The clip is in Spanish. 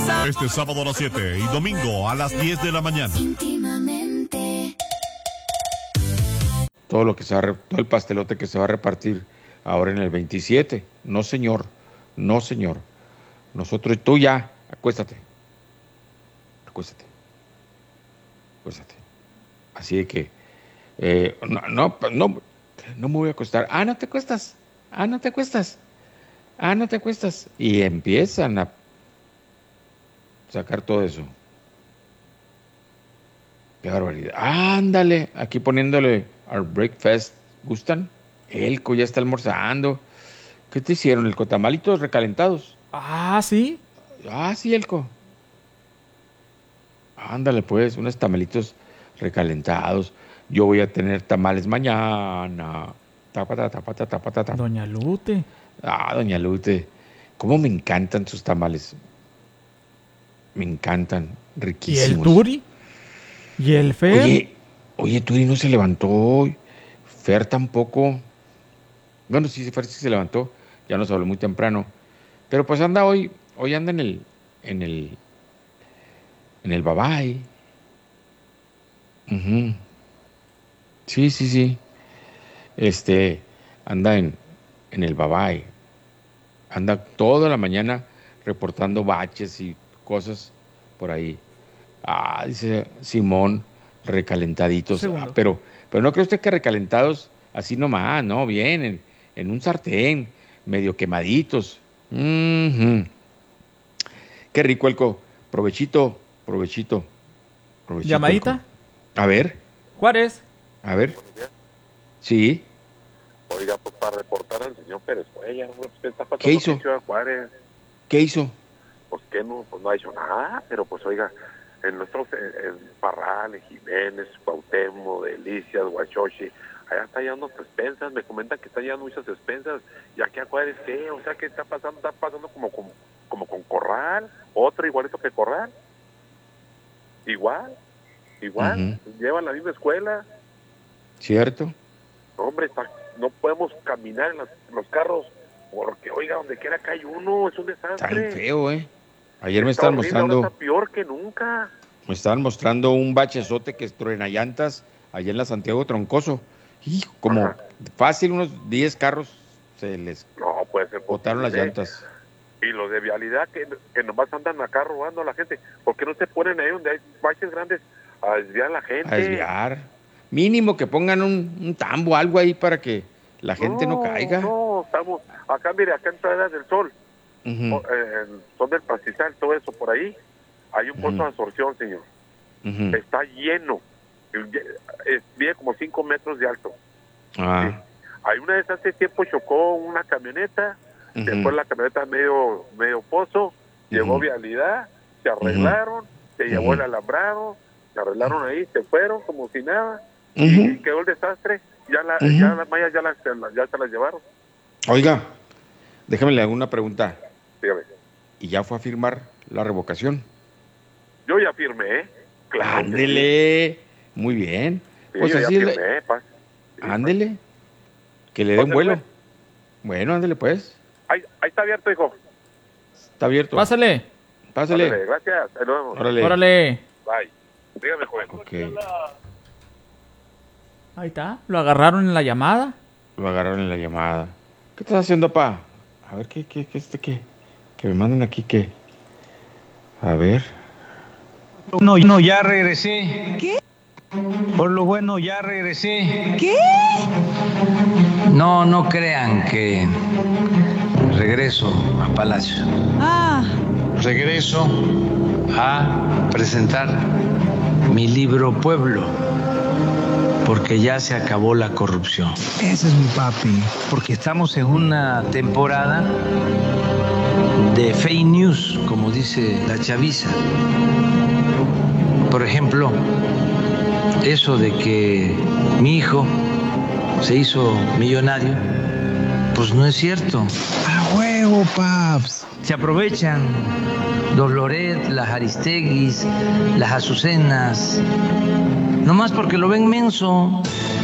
Este sábado a las 7 y domingo a las 10 de la mañana. Todo lo que todo el pastelote que se va a repartir ahora en el 27. No, señor. No, señor. Nosotros, tú ya, acuéstate. Acuéstate. Acuéstate. Así de que, no me voy a acostar. Ah, no te acuestas. Ah, no te acuestas. Ah, no te acuestas. Y empiezan a sacar todo eso. Qué barbaridad. Ándale, aquí poniéndole our breakfast. ¿Gustan? Elco ya está almorzando. ¿Qué te hicieron? ¿El tamalitos recalentados? Ah, ¿sí? Ah, sí, Elco. Ándale, pues, unos tamalitos recalentados. Yo voy a tener tamales mañana. Tapata, tapata, tapata, tapata. Doña Lute. Ah, doña Lute. Cómo me encantan sus tamales. Me encantan. Riquísimos. ¿Y el Turi? ¿Y el Fer? Oye, Turi no se levantó hoy. Fer tampoco. Bueno, sí, Fer sí se levantó. Ya nos habló muy temprano. Pero pues anda hoy anda en el Babay. Uh-huh. Sí. Anda en el Babay. Anda toda la mañana reportando baches y cosas por ahí. Ah, dice Simón, recalentaditos. Ah, pero no cree usted que recalentados así nomás, ¿no? Bien, en un sartén, medio quemaditos. Uh-huh. Qué rico, Elco. Provechito. ¿Llamadita? Elco. A ver. Juárez. A ver. Sí. Oiga, pues para reportar al señor Pérez Cuellar, pues, ¿qué está pasando? ¿Qué hizo? ¿Qué hizo? Pues que no ha hecho nada, pero pues oiga, en nuestros, en Parral, en Jiménez, Cuauhtémoc, Delicias, Huachochi, allá está llevando despensas, me comentan que está llevando muchas despensas, y aquí a Juárez, ¿qué? O sea, ¿qué está pasando? Está pasando como con Corral, otro igualito que Corral. Igual, Uh-huh. llevan la misma escuela. ¿Cierto? Hombre, no podemos caminar en los carros, porque oiga, donde quiera que hay uno, es un desastre. Está bien feo, Ayer me estaban mostrando. Está peor que nunca. Me estaban mostrando un bachezote que truena llantas allá en la Santiago Troncoso. Hijo, como fácil unos 10 carros se les botaron las llantas. Y los de vialidad que nomás andan acá robando a la gente. ¿Por qué no se ponen ahí donde hay baches grandes a desviar a la gente? A desviar. Mínimo que pongan un tambo, algo ahí para que la gente no caiga. No, estamos acá, mire, acá en Praderas del Sol, uh-huh. Son del Pastizal, todo eso por ahí, hay un pozo de absorción, señor. Uh-huh. Está lleno, mide como 5 metros de alto. Ah. Sí. Hay una vez hace tiempo chocó una camioneta, uh-huh. después la camioneta medio pozo, llegó uh-huh. vialidad, se arreglaron, se llevó el alambrado, se arreglaron ahí, se fueron como si nada, y quedó el desastre. Ya las mallas ya se las llevaron. Oiga, déjame le hago una pregunta. Dígame. ¿Y ya fue a firmar la revocación? Yo ya firmé, claro. Ándele, sí. Muy bien. Sí, pues yo así ya firmé, sí, ándele, que le den vuelo. Pues. Bueno, ándele pues. Ahí está abierto, hijo. Está abierto. Pásale. Gracias, nos vemos. Órale. Bye. Dígame, joven. Okay. Ahí está. ¿Lo agarraron en la llamada? Lo agarraron en la llamada. ¿Qué estás haciendo, pa? A ver, ¿qué? Que me mandan aquí, ¿qué? A ver. No, ya regresé. ¿Qué? Por lo bueno, ya regresé. ¿Qué? No crean que regreso a Palacio. Regreso a presentar mi libro Pueblo, porque ya se acabó la corrupción. Ese es mi papi. Porque estamos en una temporada de fake news, como dice la chaviza. Por ejemplo, eso de que mi hijo se hizo millonario, pues no es cierto. ¡A huevo, paps! Se aprovechan los Loret, las Aristeguis, las Azucenas, nomás porque lo ven menso.